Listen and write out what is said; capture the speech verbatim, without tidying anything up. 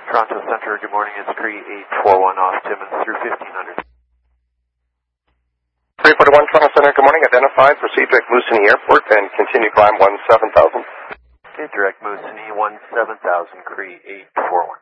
Toronto Center, good morning. It's Cree eight four one off Timmins through fifteen hundred. three forty-one Toronto Center, good morning. Identified, proceed direct Moosonee Airport and continue climb one seven thousand. Okay, direct Moosonee one seven thousand, Cree eight four one.